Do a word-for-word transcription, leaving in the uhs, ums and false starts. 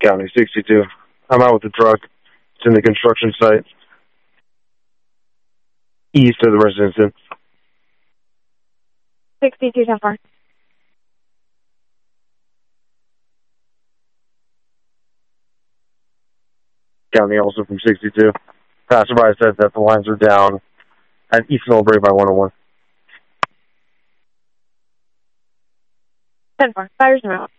County, sixty-two. I'm out with the truck. It's in the construction site. East of the residence inn. sixty-two, ten four. County also from sixty-two. Passerby said that the lines are down at East Millbrae by one oh one. ten four. Fires now.